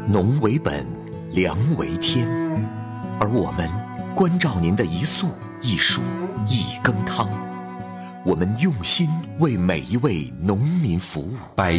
农为本，粮为天，而我们关照您的一粟一蔬一羹汤，我们用心为每一位农民服务。